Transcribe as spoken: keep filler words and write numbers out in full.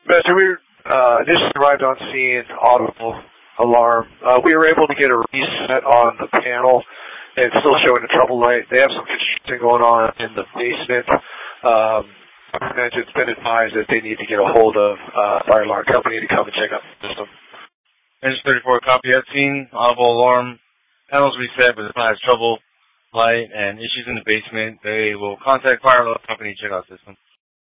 Mister we uh, initially arrived on scene, audible alarm. Uh, we were able to get a reset on the panel. It's still showing a trouble light. They have some construction going on in the basement. Um, it's been advised that they need to get a hold of uh, fire alarm company to come and check out the system. Engine thirty-four, copy at scene. Audible alarm. Panels reset, but it has trouble light and issues in the basement. They will contact fire alarm company to check out the system.